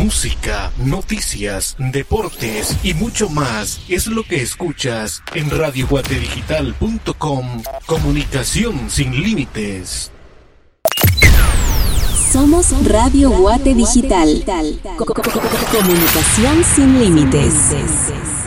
música, noticias, deportes y mucho más es lo que escuchas en radioguatedigital.com. Comunicación sin límites. Somos Radio Guate Digital. Comunicación sin límites.